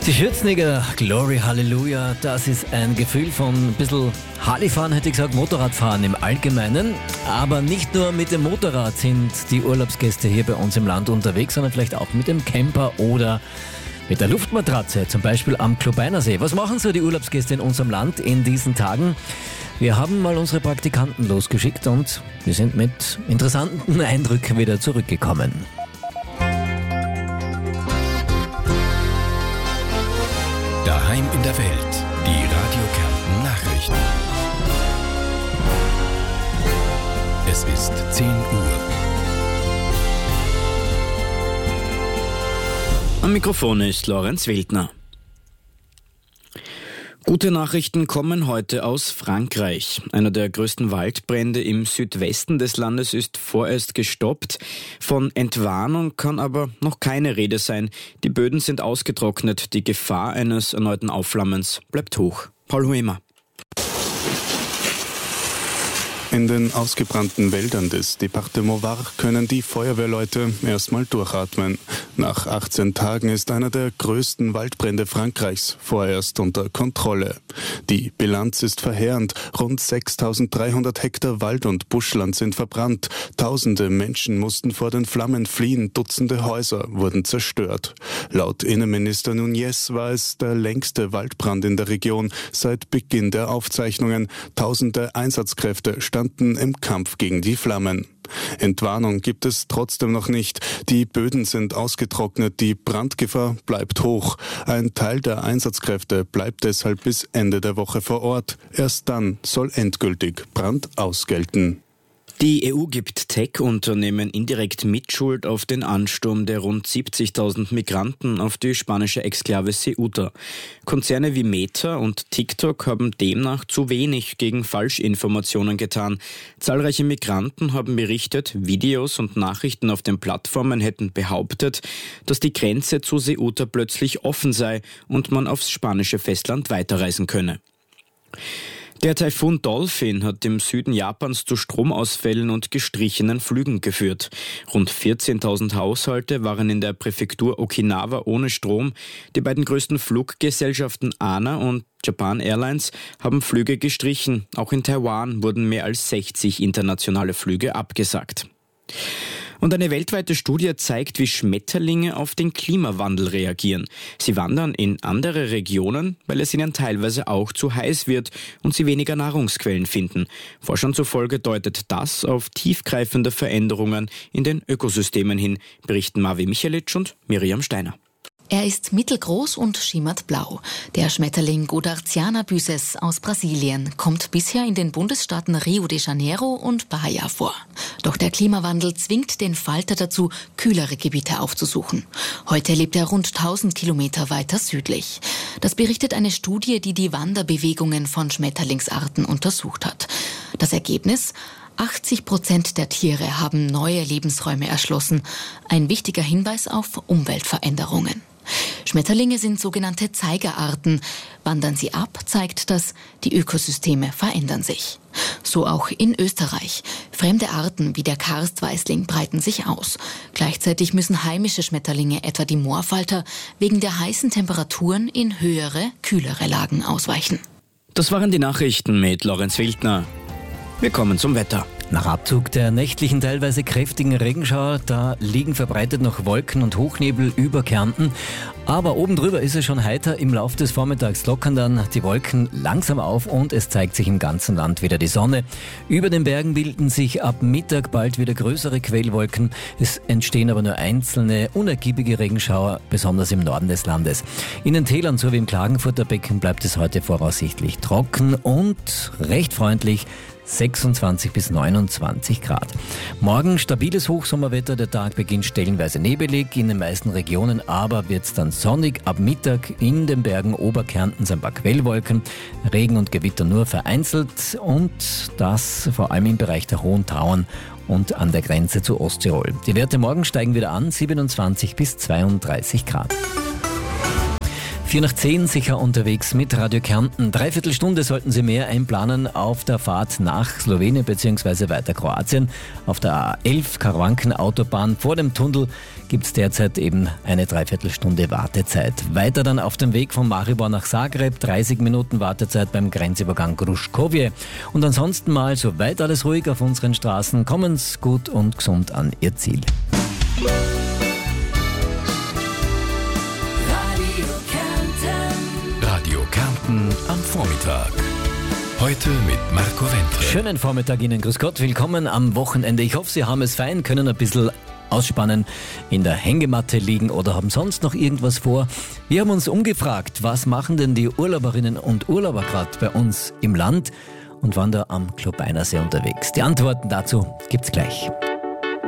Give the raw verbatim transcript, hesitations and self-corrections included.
Die Schürzniger, Glory Hallelujah, das ist ein Gefühl von ein bisschen Hallifahren, hätte ich gesagt, Motorradfahren im Allgemeinen. Aber nicht nur mit dem Motorrad sind die Urlaubsgäste hier bei uns im Land unterwegs, sondern vielleicht auch mit dem Camper oder mit der Luftmatratze, zum Beispiel am Klobeinersee. Was machen so die Urlaubsgäste in unserem Land in diesen Tagen? Wir haben mal unsere Praktikanten losgeschickt und wir sind mit interessanten Eindrücken wieder zurückgekommen. Daheim in der Welt, die Radio Kärnten Nachrichten. Es ist zehn Uhr. Am Mikrofon ist Lorenz Wildner. Gute Nachrichten kommen heute aus Frankreich. Einer der größten Waldbrände im Südwesten des Landes ist vorerst gestoppt. Von Entwarnung kann aber noch keine Rede sein. Die Böden sind ausgetrocknet. Die Gefahr eines erneuten Aufflammens bleibt hoch. Paul Huemer. In den ausgebrannten Wäldern des Département Var können die Feuerwehrleute erstmal durchatmen. Nach achtzehn Tagen ist einer der größten Waldbrände Frankreichs vorerst unter Kontrolle. Die Bilanz ist verheerend. Rund sechstausenddreihundert Hektar Wald- und Buschland sind verbrannt. Tausende Menschen mussten vor den Flammen fliehen. Dutzende Häuser wurden zerstört. Laut Innenminister Núñez war es der längste Waldbrand in der Region seit Beginn der Aufzeichnungen. Tausende Einsatzkräfte standen im Kampf gegen die Flammen. Entwarnung gibt es trotzdem noch nicht. Die Böden sind ausgetrocknet, die Brandgefahr bleibt hoch. Ein Teil der Einsatzkräfte bleibt deshalb bis Ende der Woche vor Ort. Erst dann soll endgültig Brand ausgelten. Die E U gibt Tech-Unternehmen indirekt Mitschuld auf den Ansturm der rund siebzigtausend Migranten auf die spanische Exklave Ceuta. Konzerne wie Meta und TikTok haben demnach zu wenig gegen Falschinformationen getan. Zahlreiche Migranten haben berichtet, Videos und Nachrichten auf den Plattformen hätten behauptet, dass die Grenze zu Ceuta plötzlich offen sei und man aufs spanische Festland weiterreisen könne. Der Taifun Dolphin hat im Süden Japans zu Stromausfällen und gestrichenen Flügen geführt. Rund vierzehntausend Haushalte waren in der Präfektur Okinawa ohne Strom. Die beiden größten Fluggesellschaften A N A und Japan Airlines haben Flüge gestrichen. Auch in Taiwan wurden mehr als sechzig internationale Flüge abgesagt. Und eine weltweite Studie zeigt, wie Schmetterlinge auf den Klimawandel reagieren. Sie wandern in andere Regionen, weil es ihnen teilweise auch zu heiß wird und sie weniger Nahrungsquellen finden. Forschern zufolge deutet das auf tiefgreifende Veränderungen in den Ökosystemen hin, berichten Marvi Michelic und Miriam Steiner. Er ist mittelgroß und schimmert blau. Der Schmetterling Godarziana byses aus Brasilien kommt bisher in den Bundesstaaten Rio de Janeiro und Bahia vor. Doch der Klimawandel zwingt den Falter dazu, kühlere Gebiete aufzusuchen. Heute lebt er rund tausend Kilometer weiter südlich. Das berichtet eine Studie, die die Wanderbewegungen von Schmetterlingsarten untersucht hat. Das Ergebnis? achtzig Prozent der Tiere haben neue Lebensräume erschlossen. Ein wichtiger Hinweis auf Umweltveränderungen. Schmetterlinge sind sogenannte Zeigerarten. Wandern sie ab, zeigt das, die Ökosysteme verändern sich. So auch in Österreich. Fremde Arten wie der Karstweißling breiten sich aus. Gleichzeitig müssen heimische Schmetterlinge, etwa die Moorfalter, wegen der heißen Temperaturen in höhere, kühlere Lagen ausweichen. Das waren die Nachrichten mit Lorenz Wildner. Wir kommen zum Wetter. Nach Abzug der nächtlichen, teilweise kräftigen Regenschauer, da liegen verbreitet noch Wolken und Hochnebel über Kärnten. Aber oben drüber ist es schon heiter. Im Laufe des Vormittags lockern dann die Wolken langsam auf und es zeigt sich im ganzen Land wieder die Sonne. Über den Bergen bilden sich ab Mittag bald wieder größere Quellwolken. Es entstehen aber nur einzelne, unergiebige Regenschauer, besonders im Norden des Landes. In den Tälern, so wie im Klagenfurter Becken, bleibt es heute voraussichtlich trocken und recht freundlich. sechsundzwanzig bis neunundzwanzig Grad. Morgen stabiles Hochsommerwetter, der Tag beginnt stellenweise nebelig, in den meisten Regionen aber wird es dann sonnig. Ab Mittag in den Bergen Oberkärntens ein paar Quellwolken, Regen und Gewitter nur vereinzelt und das vor allem im Bereich der Hohen Tauern und an der Grenze zu Osttirol. Die Werte morgen steigen wieder an, siebenundzwanzig bis zweiunddreißig Grad. Vier nach zehn sicher unterwegs mit Radio Kärnten. Dreiviertel Stunde sollten Sie mehr einplanen auf der Fahrt nach Slowenien bzw. weiter Kroatien. Auf der A elf Karawanken-Autobahn vor dem Tunnel gibt es derzeit eben eine Dreiviertelstunde Wartezeit. Weiter dann auf dem Weg von Maribor nach Zagreb, dreißig Minuten Wartezeit beim Grenzübergang Gruškovje. Und ansonsten mal soweit alles ruhig auf unseren Straßen. Kommen Sie gut und gesund an Ihr Ziel. Radio Kärnten am Vormittag. Heute mit Marco Wentre. Schönen Vormittag Ihnen, grüß Gott, willkommen am Wochenende. Ich hoffe, Sie haben es fein, können ein bisschen ausspannen, in der Hängematte liegen oder haben sonst noch irgendwas vor. Wir haben uns umgefragt, was machen denn die Urlauberinnen und Urlauber gerade bei uns im Land und waren da am Klobeinersee unterwegs. Die Antworten dazu gibt's gleich.